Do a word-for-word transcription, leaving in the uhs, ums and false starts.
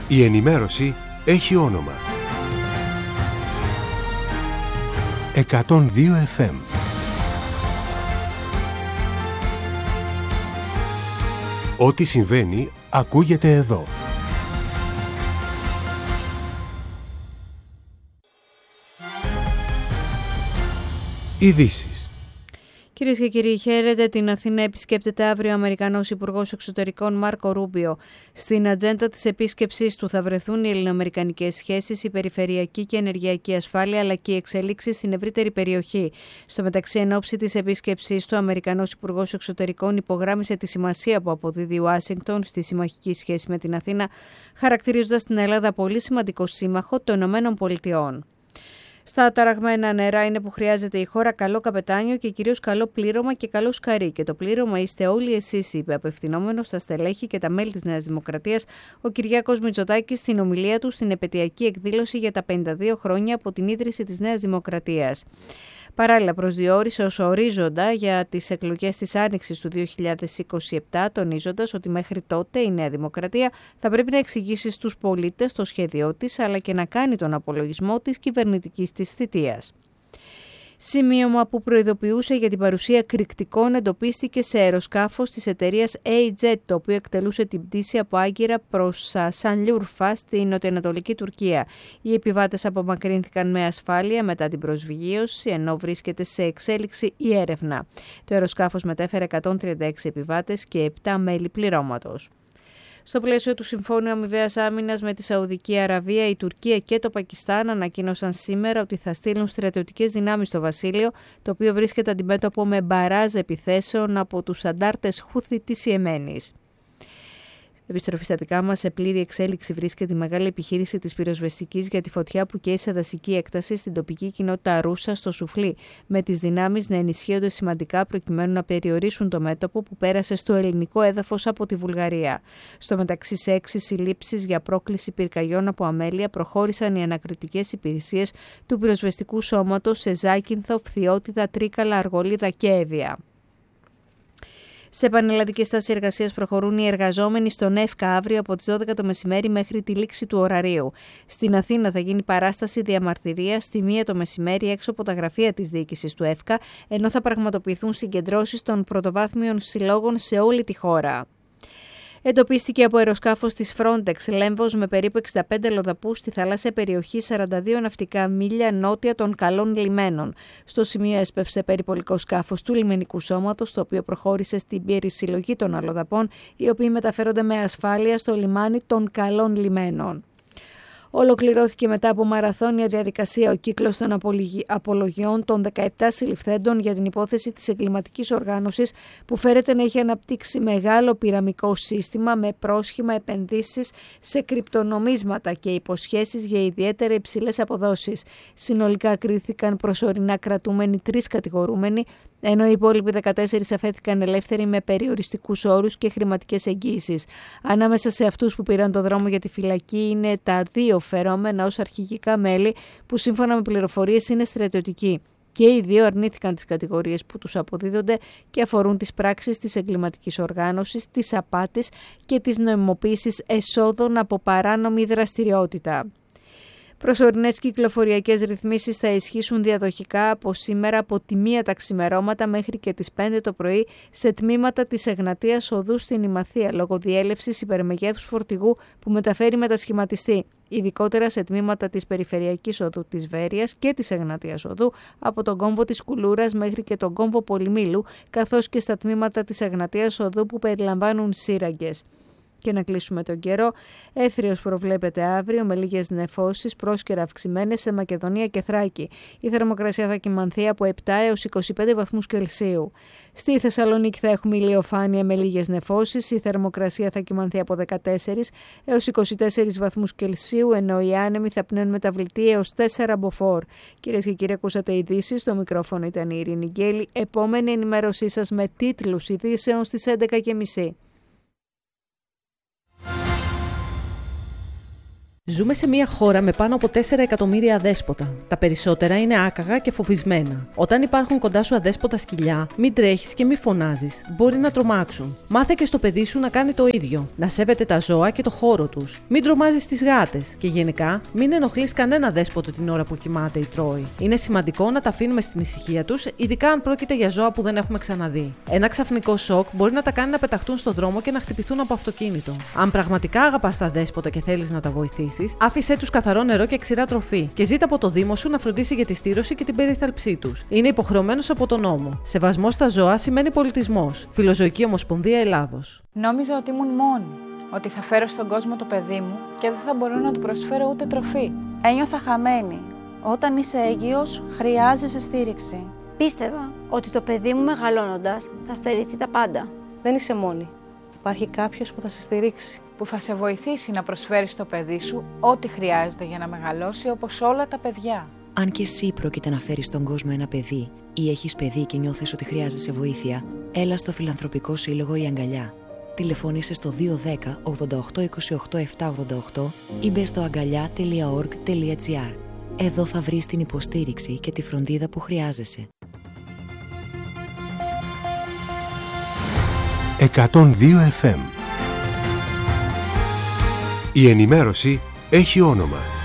Η ενημέρωση έχει όνομα. εκατόν δύο εφ εμ. Ό,τι συμβαίνει ακούγεται εδώ. Ειδήσεις. Κυρίες και κύριοι, χαίρετε. Την Αθήνα επισκέπτεται αύριο ο Αμερικανός Υπουργός Εξωτερικών Μάρκο Ρούμπιο. Στην ατζέντα της επίσκεψής του θα βρεθούν οι ελληνοαμερικανικές σχέσεις, η περιφερειακή και ενεργειακή ασφάλεια, αλλά και οι εξελίξεις στην ευρύτερη περιοχή. Στο μεταξύ, εν ώψη της επίσκεψής του, ο Αμερικανός Υπουργός Εξωτερικών υπογράμμισε τη σημασία που αποδίδει η Ουάσιγκτον στη συμμαχική σχέση με την Αθήνα, χαρακτηρίζοντας την Ελλάδα πολύ σημαντικό σύμμαχο των Ηνωμένων Πολιτειών. Στα ταραγμένα νερά είναι που χρειάζεται η χώρα καλό καπετάνιο και κυρίως καλό πλήρωμα και καλό σκαρί. Και το πλήρωμα είστε όλοι εσείς, είπε απευθυνόμενος στα στελέχη και τα μέλη της Νέας Δημοκρατίας ο Κυριάκος Μητσοτάκης στην ομιλία του στην επετειακή εκδήλωση για τα πενήντα δύο χρόνια από την ίδρυση της Νέας Δημοκρατίας. Παράλληλα, προσδιορίσε ως ορίζοντα για τις εκλογές της Άνοιξης του δύο χιλιάδες είκοσι επτά, τονίζοντας ότι μέχρι τότε η Νέα Δημοκρατία θα πρέπει να εξηγήσει στους πολίτες το σχέδιό της, αλλά και να κάνει τον απολογισμό της κυβερνητικής της θητείας. Σημείωμα που προειδοποιούσε για την παρουσία κρυκτικών εντοπίστηκε σε αεροσκάφος της εταιρείας έι τζετ, το οποίο εκτελούσε την πτήση από Άγκυρα προς Σανλιούρφα στην νοτιοανατολική Τουρκία. Οι επιβάτες απομακρύνθηκαν με ασφάλεια μετά την προσβηγίωση, ενώ βρίσκεται σε εξέλιξη η έρευνα. Το αεροσκάφος μετέφερε εκατόν τριάντα έξι επιβάτες και επτά μέλη πληρώματος. Στο πλαίσιο του Συμφώνιου Αμοιβαίας Άμυνας με τη Σαουδική Αραβία, η Τουρκία και το Πακιστάν ανακοίνωσαν σήμερα ότι θα στείλουν στρατιωτικές δυνάμεις στο Βασίλειο, το οποίο βρίσκεται αντιμέτωπο με μπαράζ επιθέσεων από τους αντάρτες Χούθι της Ιεμένης. Επιστροφή στα δικά μας, σε πλήρη εξέλιξη βρίσκεται η μεγάλη επιχείρηση της πυροσβεστικής για τη φωτιά που καίει σε δασική έκταση στην τοπική κοινότητα Ρούσα στο Σουφλί, με τις δυνάμεις να ενισχύονται σημαντικά προκειμένου να περιορίσουν το μέτωπο που πέρασε στο ελληνικό έδαφος από τη Βουλγαρία. Στο μεταξύ, σε έξι συλλήψεις για πρόκληση πυρκαγιών από αμέλεια προχώρησαν οι ανακριτικές υπηρεσίες του πυροσβεστικού σώματος σε Ζάκυνθο, Φθιώτιδα, Τρίκαλα, Αργολίδα και Εύβοια. Σε πανελλαδική στάση εργασίας προχωρούν οι εργαζόμενοι στον ΕΦΚΑ αύριο από τις δώδεκα το μεσημέρι μέχρι τη λήξη του ωραρίου. Στην Αθήνα θα γίνει παράσταση διαμαρτυρίας στη μία το μεσημέρι έξω από τα γραφεία της διοίκησης του ΕΦΚΑ, ενώ θα πραγματοποιηθούν συγκεντρώσεις των πρωτοβάθμιων συλλόγων σε όλη τη χώρα. Εντοπίστηκε από αεροσκάφος της Frontex Λέμβος με περίπου εξήντα πέντε λοδαπούς στη θαλάσσια περιοχή σαράντα δύο ναυτικά μίλια νότια των καλών λιμένων. Στο σημείο έσπευσε περιπολικό σκάφος του λιμενικού σώματος, το οποίο προχώρησε στην περισυλλογή των αλλοδαπών, οι οποίοι μεταφέρονται με ασφάλεια στο λιμάνι των καλών λιμένων. Ολοκληρώθηκε μετά από μαραθώνια διαδικασία ο κύκλος των απολογιών των δεκαεπτά συλληφθέντων για την υπόθεση της εγκληματικής οργάνωσης που φέρεται να έχει αναπτύξει μεγάλο πυραμικό σύστημα με πρόσχημα επενδύσεις σε κρυπτονομίσματα και υποσχέσεις για ιδιαίτερα υψηλές αποδόσεις. Συνολικά κρίθηκαν προσωρινά κρατούμενοι τρεις κατηγορούμενοι, ενώ οι υπόλοιποι δεκατέσσερις αφέθηκαν ελεύθεροι με περιοριστικούς όρους και χρηματικές εγγύησεις. Ανάμεσα σε αυτούς που πήραν το δρόμο για τη φυλακή είναι τα δύο φερόμενα ως αρχηγικά μέλη που σύμφωνα με πληροφορίες είναι στρατιωτικοί. Και οι δύο αρνήθηκαν τις κατηγορίες που τους αποδίδονται και αφορούν τις πράξεις της εγκληματικής οργάνωσης, της απάτης και της νομιμοποίησης εσόδων από παράνομη δραστηριότητα. Προσωρινές κυκλοφοριακές ρυθμίσεις θα ισχύσουν διαδοχικά από σήμερα από τη μία τα ξημερώματα μέχρι και τις πέντε το πρωί σε τμήματα της Εγνατίας Οδού στην Ημαθία λόγω διέλευσης υπερμεγέθους φορτηγού που μεταφέρει μετασχηματιστή. Ειδικότερα σε τμήματα της Περιφερειακής Οδού της Βέρειας και της Εγνατίας Οδού από τον κόμβο της Κουλούρας μέχρι και τον κόμβο Πολυμήλου, καθώς και στα τμήματα της Εγνατίας Οδού που περιλαμβάνουν σύραγγες. Και να κλείσουμε τον καιρό. Έθριος προβλέπεται αύριο με λίγες νεφώσεις πρόσκαιρα αυξημένες σε Μακεδονία και Θράκη. Η θερμοκρασία θα κυμανθεί από επτά έως είκοσι πέντε βαθμούς Κελσίου. Στη Θεσσαλονίκη θα έχουμε ηλιοφάνεια με λίγες νεφώσεις. Η θερμοκρασία θα κυμανθεί από δεκατέσσερα έως είκοσι τέσσερα βαθμούς Κελσίου, ενώ οι άνεμοι θα πνέουν μεταβλητή έως τέσσερα μποφόρ. Κυρίες και κύριοι, ακούσατε ειδήσεις. Στο μικρόφωνο ήταν η Ειρήνη Γκέλη. Επόμενη ενημέρωσή σας με τίτλους ειδήσεων στις έντεκα και μισή. Ζούμε σε μια χώρα με πάνω από τέσσερα εκατομμύρια αδέσποτα. Τα περισσότερα είναι άκαγα και φοβισμένα. Όταν υπάρχουν κοντά σου αδέσποτα σκυλιά, μην τρέχεις και μην φωνάζεις. Μπορεί να τρομάξουν. Μάθε και στο παιδί σου να κάνει το ίδιο. Να σέβεται τα ζώα και το χώρο τους. Μην τρομάζεις τις γάτες. Και γενικά, μην ενοχλείς κανένα δέσποτο την ώρα που κοιμάται ή τρώει. Είναι σημαντικό να τα αφήνουμε στην ησυχία τους, ειδικά αν πρόκειται για ζώα που δεν έχουμε ξαναδεί. Ένα ξαφνικό σοκ μπορεί να τα κάνει να πεταχτούν στον δρόμο και να χτυπηθούν από αυτοκίνητο. Αν πραγματικά αγαπάς τα δέσποτα και θέλεις να τα βοηθήσεις, άφησέ τους καθαρό νερό και ξηρά τροφή και ζήτα από το Δήμο σου να φροντίσει για τη στήρωση και την περίθαλψή τους. Είναι υποχρεωμένος από τον νόμο. Σεβασμός στα ζώα σημαίνει πολιτισμός. Φιλοζωική Ομοσπονδία Ελλάδος. Νόμιζα ότι ήμουν μόνη. Ότι θα φέρω στον κόσμο το παιδί μου και δεν θα μπορώ να του προσφέρω ούτε τροφή. Ένιωθα χαμένη. Όταν είσαι έγκυος, χρειάζεσαι στήριξη. Πίστευα ότι το παιδί μου μεγαλώνοντας θα στερηθεί τα πάντα. Δεν είσαι μόνη. Υπάρχει κάποιος που θα σε στηρίξει. Που θα σε βοηθήσει να προσφέρεις στο παιδί σου ό,τι χρειάζεται για να μεγαλώσει όπως όλα τα παιδιά. Αν και εσύ πρόκειται να φέρεις στον κόσμο ένα παιδί ή έχεις παιδί και νιώθεις ότι χρειάζεσαι βοήθεια, έλα στο Φιλανθρωπικό Σύλλογο Η Αγκαλιά. Τηλεφώνησε στο δύο ένα μηδέν ογδόντα οκτώ είκοσι οκτώ επτακόσια ογδόντα οκτώ ή μπε στο αγκαλιά τελεία org τελεία gr. Εδώ θα βρεις την υποστήριξη και τη φροντίδα που χρειάζεσαι. εκατόν δύο εφ εμ. Η ενημέρωση έχει όνομα.